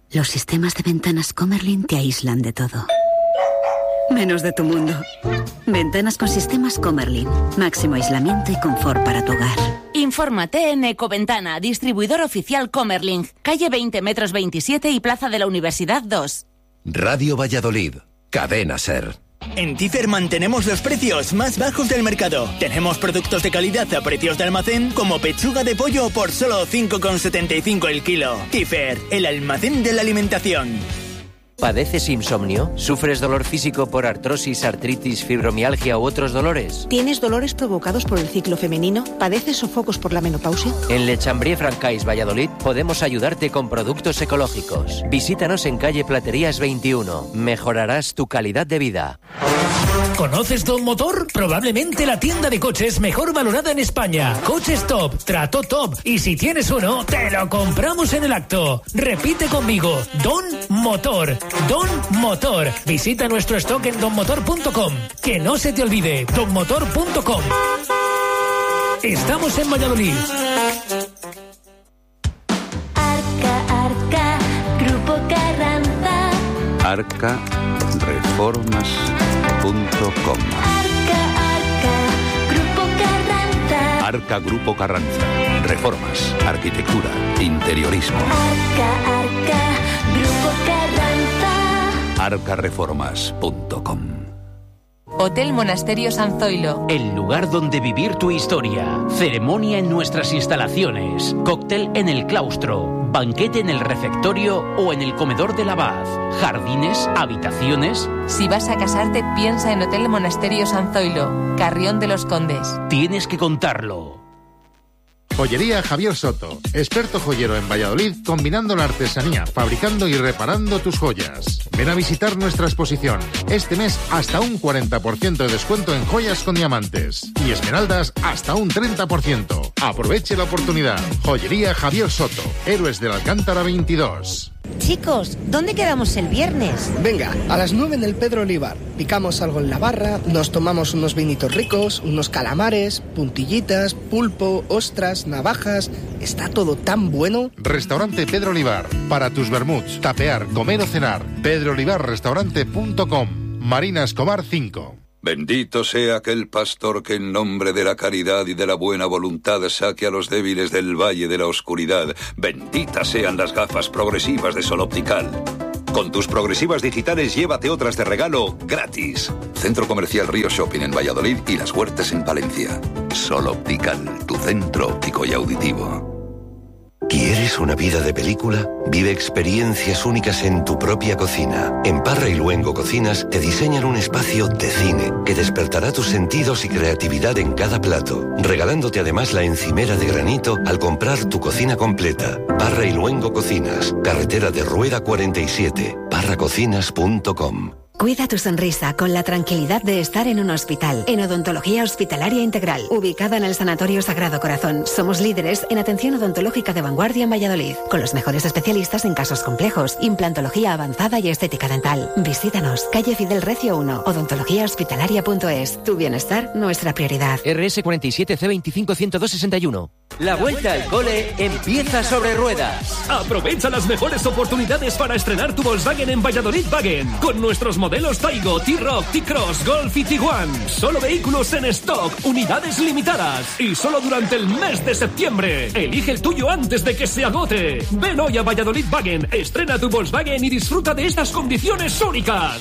Los sistemas de ventanas Comerlin te aíslan de todo, menos de tu mundo. Ventanas con sistemas Comerlin. Máximo aislamiento y confort para tu hogar. Infórmate en Ecoventana, distribuidor oficial Comerlin, calle 20 metros 27 y Plaza de la Universidad 2. Radio Valladolid, Cadena SER. En Tifer mantenemos los precios más bajos del mercado. Tenemos productos de calidad a precios de almacén, como pechuga de pollo por solo 5,75 el kilo. Tifer, el almacén de la alimentación. ¿Padeces insomnio? ¿Sufres dolor físico por artrosis, artritis, fibromialgia u otros dolores? ¿Tienes dolores provocados por el ciclo femenino? ¿Padeces sofocos por la menopausia? En Le Chambrier-Francais, Valladolid, podemos ayudarte con productos ecológicos. Visítanos en calle Platerías 21. Mejorarás tu calidad de vida. ¿Conoces Don Motor? Probablemente la tienda de coches mejor valorada en España. Coches top, trato top. Y si tienes uno, te lo compramos en el acto. Repite conmigo, Don Motor. Don Motor. Visita nuestro stock en donmotor.com. Que no se te olvide, donmotor.com. Estamos en Valladolid. Arca, Grupo Carranza. Arcareformas.com. Grupo Carranza. Arca Grupo Carranza. Reformas, arquitectura, interiorismo. Arca, Grupo Carranza. Arcareformas.com. Hotel Monasterio San Zoilo. El lugar donde vivir tu historia. Ceremonia en nuestras instalaciones. Cóctel en el claustro. Banquete en el refectorio o en el comedor del abad. Jardines, habitaciones. Si vas a casarte, piensa en Hotel Monasterio San Zoilo, Carrión de los Condes. Tienes que contarlo. Joyería Javier Soto, experto joyero en Valladolid, combinando la artesanía, fabricando y reparando tus joyas. Ven a visitar nuestra exposición. Este mes hasta un 40% de descuento en joyas con diamantes. Y esmeraldas hasta un 30%. Aproveche la oportunidad. Joyería Javier Soto, Héroes de la Alcántara 22. Chicos, ¿dónde quedamos el viernes? Venga, a las 9 en el Pedro Olivar. Picamos algo en la barra, nos tomamos unos vinitos ricos, unos calamares, puntillitas, pulpo, ostras, navajas. Está todo tan bueno. Restaurante Pedro Olivar. Para tus vermuts, tapear, comer o cenar. pedroolivarrestaurante.com. Marina Escobar 5. Bendito sea aquel pastor que en nombre de la caridad y de la buena voluntad saque a los débiles del valle de la oscuridad. Benditas sean las gafas progresivas de Sol Optical. Con tus progresivas digitales llévate otras de regalo gratis. Centro Comercial Río Shopping en Valladolid y Las Huertas en Palencia. Sol Optical, tu centro óptico y auditivo. ¿Quieres una vida de película? Vive experiencias únicas en tu propia cocina. En Parra y Luengo Cocinas te diseñan un espacio de cine que despertará tus sentidos y creatividad en cada plato, regalándote además la encimera de granito al comprar tu cocina completa. Parra y Luengo Cocinas, carretera de Rueda 47, parracocinas.com. Cuida tu sonrisa con la tranquilidad de estar en un hospital. En Odontología Hospitalaria Integral, ubicada en el Sanatorio Sagrado Corazón. Somos líderes en atención odontológica de vanguardia en Valladolid, con los mejores especialistas en casos complejos, implantología avanzada y estética dental. Visítanos, calle Fidel Recio 1, odontologiahospitalaria.es. Tu bienestar, nuestra prioridad. RS 47 C25 10261. La vuelta al cole empieza sobre ruedas. Aprovecha las mejores oportunidades para estrenar tu Volkswagen en Valladolid Wagen, con nuestros modelos Taigo, T-Rock, T-Cross, Golf y Tiguan. Solo vehículos en stock, unidades limitadas y solo durante el mes de septiembre. Elige el tuyo antes de que se agote. Ven hoy a Valladolid Wagen, estrena tu Volkswagen y disfruta de estas condiciones únicas.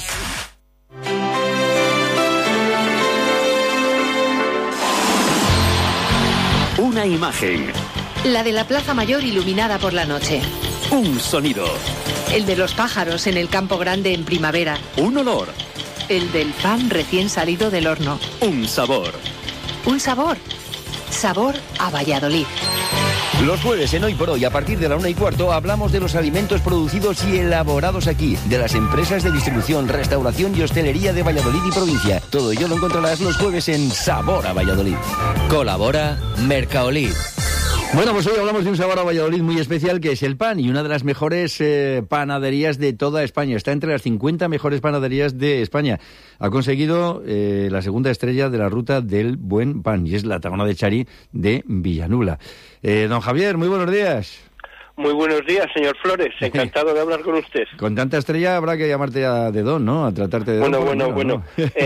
Una imagen. La de la Plaza Mayor iluminada por la noche. Un sonido. El de los pájaros en el Campo Grande en primavera. Un olor. El del pan recién salido del horno. Un sabor. Un sabor. Sabor a Valladolid. Los jueves en Hoy por Hoy, a partir de la 1:15, hablamos de los alimentos producidos y elaborados aquí, de las empresas de distribución, restauración y hostelería de Valladolid y provincia. Todo ello lo encontrarás los jueves en Sabor a Valladolid. Colabora Mercaolid. Bueno, pues hoy hablamos de un sabor a Valladolid muy especial, que es el pan, y una de las mejores panaderías de toda España. Está entre las 50 mejores panaderías de España. Ha conseguido la segunda estrella de la ruta del buen pan, y es la Tagana de Charí de Villanula. Don Javier, muy buenos días. Muy buenos días, señor Flores. Encantado de hablar con usted. Con tanta estrella habrá que llamarte de don, ¿no? A tratarte de don. Bueno. ¿no?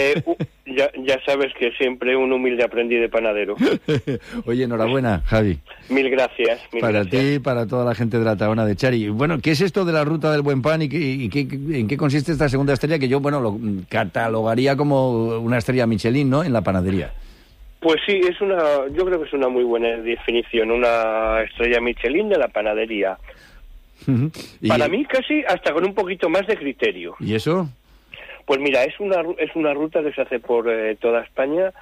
Ya sabes que siempre un humilde aprendiz de panadero. Oye, enhorabuena, Javi. Mil gracias. Para ti y para toda la gente de la Tahona de Chari. Bueno, ¿qué es esto de la ruta del buen pan y en qué consiste esta segunda estrella que yo, lo catalogaría como una estrella Michelin, ¿no? En la panadería. Pues sí, yo creo que es una muy buena definición, una estrella Michelin de la panadería. Para mí casi hasta con un poquito más de criterio. ¿Y eso? Pues mira, es una ruta que se hace por toda España.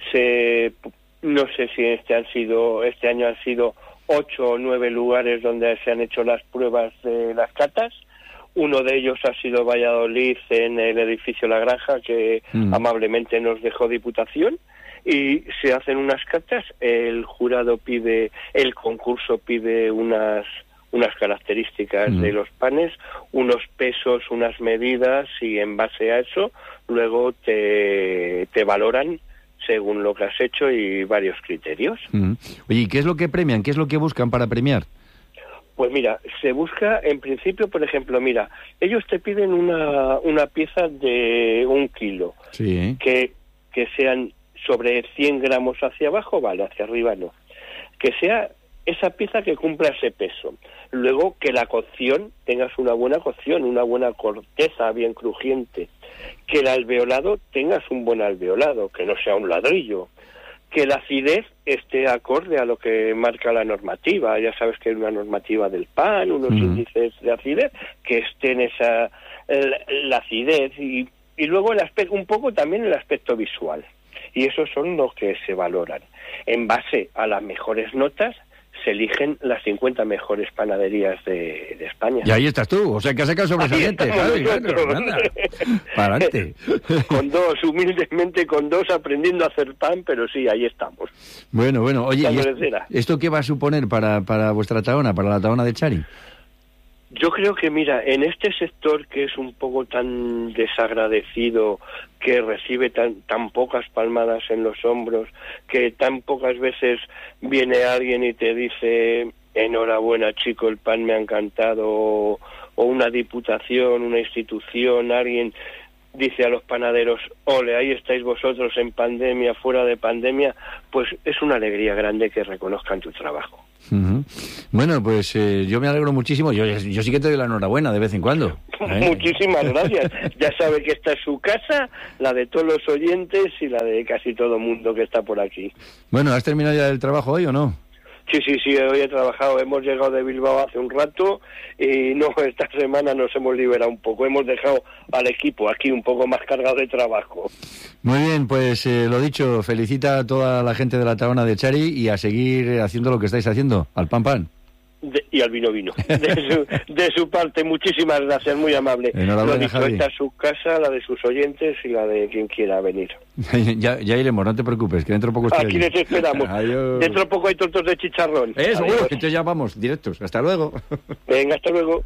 No sé si este año han sido 8 o 9 lugares donde se han hecho las pruebas de las catas. Uno de ellos ha sido Valladolid, en el edificio La Granja, que amablemente nos dejó Diputación. Y se hacen unas catas, el concurso pide unas características de los panes, unos pesos, unas medidas, y en base a eso luego te valoran según lo que has hecho y varios criterios. Oye, ¿y qué es lo que premian? ¿Qué es lo que buscan para premiar? Pues mira, se busca en principio, por ejemplo, ellos te piden una pieza de 1 kilo, sí, que sean sobre 100 gramos hacia abajo, vale, hacia arriba no. Que sea esa pieza que cumpla ese peso. Luego que la cocción, tengas una buena cocción, una buena corteza bien crujiente. Que el alveolado, tengas un buen alveolado, que no sea un ladrillo. Que la acidez esté acorde a lo que marca la normativa. Ya sabes que hay una normativa del pan, unos índices de acidez, que estén la acidez y luego un poco también el aspecto visual. Y esos son los que se valoran. En base a las mejores notas, se eligen las 50 mejores panaderías de España. Y ahí estás tú, o sea que has sacado sobresaliente, Javi, para adelante. Humildemente con dos, aprendiendo a hacer pan, pero sí, ahí estamos. Bueno, oye, ¿y esto qué va a suponer para vuestra Tahona, para la Tahona de Chari? Yo creo que, en este sector que es un poco tan desagradecido, que recibe tan pocas palmadas en los hombros, que tan pocas veces viene alguien y te dice, enhorabuena chico, el pan me ha encantado, o una diputación, una institución, alguien dice a los panaderos, ole, ahí estáis vosotros en pandemia, fuera de pandemia, pues es una alegría grande que reconozcan tu trabajo. Bueno, pues yo me alegro muchísimo. Yo sí que te doy la enhorabuena de vez en cuando. Muchísimas gracias. Ya sabe que esta es su casa, la de todos los oyentes y la de casi todo mundo que está por aquí. Bueno, ¿has terminado ya el trabajo hoy o no? Sí, hoy he trabajado. Hemos llegado de Bilbao hace un rato y esta semana nos hemos liberado un poco. Hemos dejado al equipo aquí un poco más cargado de trabajo. Muy bien, pues lo dicho, felicita a toda la gente de la Tahona de Chari y a seguir haciendo lo que estáis haciendo, al pan. Y al vino. De su parte, muchísimas gracias, muy amable. Enhorabuena, Javi. Esta es su casa, la de sus oyentes y la de quien quiera venir. ya iremos, no te preocupes, que dentro de poco estoy aquí les esperamos. Adiós. Dentro de poco hay tortos de chicharrón. Eso, entonces ya vamos, directos. Hasta luego. Venga, hasta luego.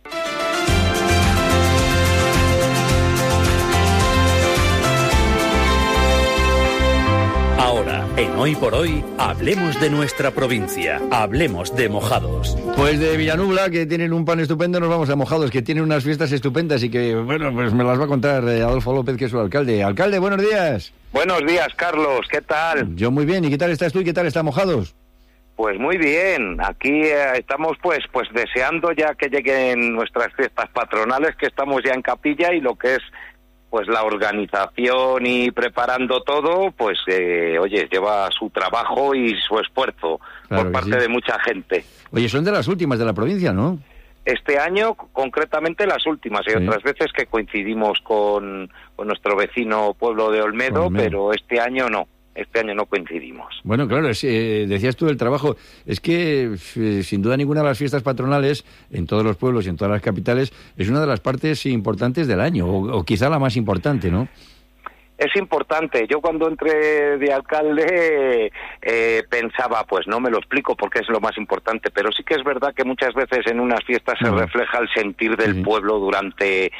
Ahora, en Hoy por Hoy, hablemos de nuestra provincia, hablemos de Mojados. Pues de Villanubla, que tienen un pan estupendo, nos vamos a Mojados, que tienen unas fiestas estupendas y que, pues me las va a contar Adolfo López, que es su alcalde. Alcalde, buenos días. Buenos días, Carlos, ¿qué tal? Yo muy bien, ¿y qué tal estás tú y qué tal está Mojados? Pues muy bien, aquí estamos pues deseando ya que lleguen nuestras fiestas patronales, que estamos ya en capilla y lo que es pues la organización y preparando todo, pues lleva su trabajo y su esfuerzo por parte de mucha gente. Oye, son de las últimas de la provincia, ¿no? Este año, concretamente, las últimas. Hay otras veces que coincidimos con nuestro vecino pueblo de Olmedo, pero este año no. Este año no coincidimos. Bueno, claro, decías tú el trabajo. Es que, sin duda ninguna, las fiestas patronales en todos los pueblos y en todas las capitales es una de las partes importantes del año, o quizá la más importante, ¿no? Es importante. Yo cuando entré de alcalde pensaba, pues no me lo explico porque es lo más importante, pero sí que es verdad que muchas veces en unas fiestas se refleja el sentir del pueblo durante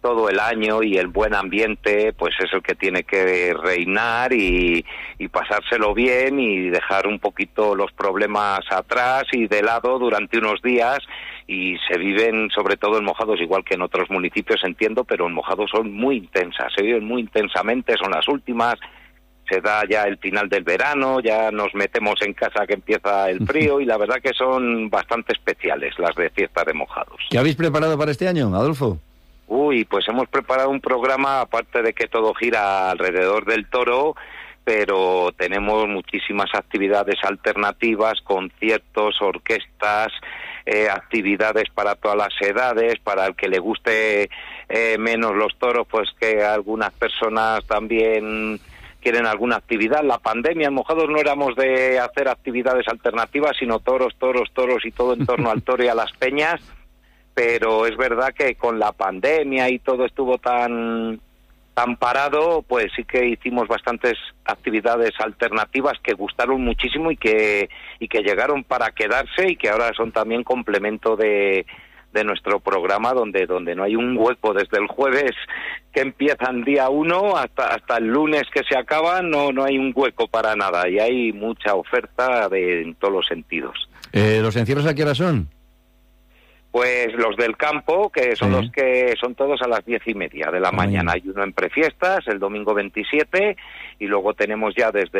todo el año, y el buen ambiente pues es el que tiene que reinar, y pasárselo bien y dejar un poquito los problemas atrás y de lado durante unos días. Y se viven, sobre todo en Mojados, igual que en otros municipios, entiendo, pero en Mojados son muy intensas, se viven muy intensamente, son las últimas. Se da ya el final del verano, ya nos metemos en casa que empieza el frío, y la verdad que son bastante especiales las de fiestas de Mojados. ¿Qué habéis preparado para este año, Adolfo? Pues hemos preparado un programa, aparte de que todo gira alrededor del toro, pero tenemos muchísimas actividades alternativas, conciertos, orquestas, actividades para todas las edades, para el que le guste menos los toros, pues que algunas personas también quieren alguna actividad. La pandemia en Mojados no éramos de hacer actividades alternativas, sino toros y todo en torno al toro y a las peñas, pero es verdad que con la pandemia y todo estuvo tan parado, pues sí que hicimos bastantes actividades alternativas que gustaron muchísimo y que llegaron para quedarse, y que ahora son también complemento de nuestro programa, donde no hay un hueco desde el jueves que empiezan día 1 hasta el lunes que se acaban, no hay un hueco para nada, y hay mucha oferta en todos los sentidos. ¿Los encierros a qué hora son? Pues los del campo, que son los que son todos a las 10:30 de la mañana. Hay uno en prefiestas, el domingo 27, y luego tenemos ya desde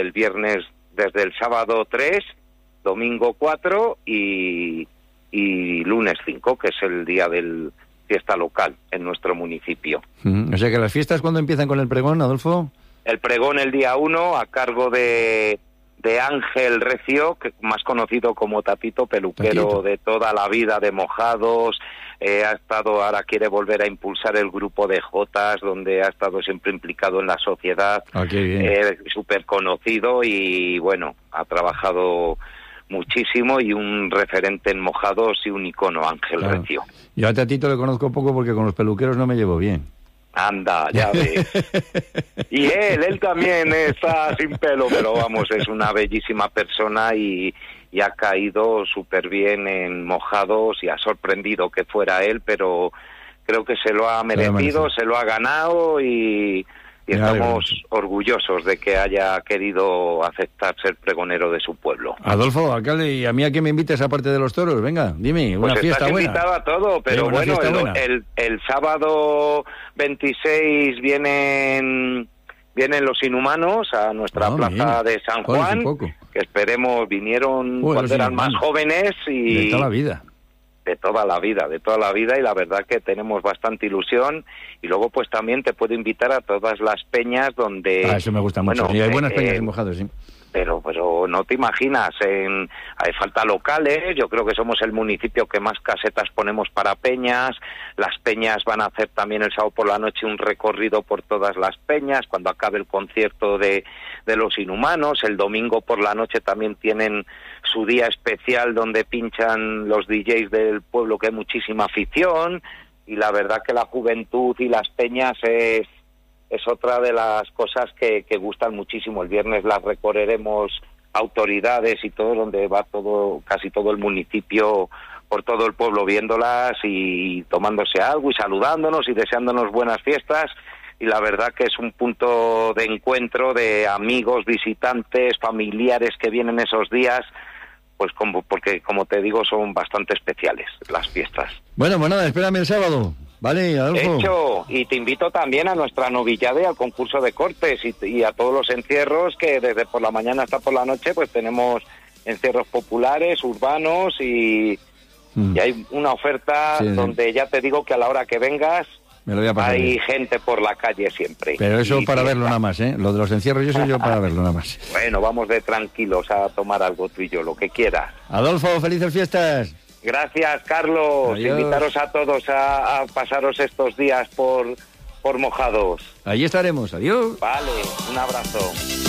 el sábado 3, domingo 4 y lunes 5, que es el día del fiesta local en nuestro municipio. O sea que las fiestas, ¿cuándo empiezan con el pregón, Adolfo? El pregón el día 1, a cargo de Ángel Recio, que más conocido como Tatito, peluquero de toda la vida de Mojados. Ahora quiere volver a impulsar el grupo de Jotas, donde ha estado siempre implicado en la sociedad. Súper conocido, y bueno, ha trabajado muchísimo, y un referente en Mojados y un icono, Ángel Recio. Yo a Tatito le conozco poco porque con los peluqueros no me llevo bien. Anda, ya ves. Y él también está sin pelo, pero vamos, es una bellísima persona, y ha caído súper bien en Mojados, y ha sorprendido que fuera él, pero creo que se lo ha merecido, se lo ha ganado, y estamos orgullosos de que haya querido aceptar ser pregonero de su pueblo. Adolfo, alcalde, ¿y a mí a qué me invitas aparte de los toros? Venga, dime, una fiesta buena. Pues estás invitado a todo, pero bueno, el sábado 26 vienen los Inhumanos a nuestra plaza de San Juan, que esperemos, vinieron cuando eran más jóvenes, y de toda la vida. De toda la vida, y la verdad que tenemos bastante ilusión. Y luego pues también te puedo invitar a todas las peñas donde... eso me gusta mucho, y hay buenas peñas en Mojados, sí. Pero no te imaginas, hay falta locales, yo creo que somos el municipio que más casetas ponemos para peñas. Las peñas van a hacer también el sábado por la noche un recorrido por todas las peñas, cuando acabe el concierto de los Inhumanos. El domingo por la noche también tienen su día especial donde pinchan los DJs del pueblo, que hay muchísima afición, y la verdad que la juventud y las peñas es otra de las cosas que gustan muchísimo. El viernes las recorreremos autoridades y todo, donde va casi todo el municipio, por todo el pueblo, viéndolas y tomándose algo y saludándonos y deseándonos buenas fiestas. Y la verdad que es un punto de encuentro de amigos, visitantes, familiares que vienen esos días, pues porque, como te digo, son bastante especiales las fiestas. Bueno, pues nada, espérame el sábado. Vale, Adolfo. Hecho, y te invito también a nuestra novillade, al concurso de cortes y a todos los encierros, que desde por la mañana hasta por la noche pues tenemos encierros populares, urbanos, y hay una oferta donde ya te digo que a la hora que vengas hay gente por la calle siempre. Pero eso para verlo nada más, ¿eh? Lo de los encierros, yo soy yo para verlo nada más. Bueno, vamos de tranquilos a tomar algo tú y yo, lo que quieras. Adolfo, felices fiestas. Gracias, Carlos. Adiós. Invitaros a todos a pasaros estos días por Mojados. Allí estaremos. Adiós. Vale, un abrazo.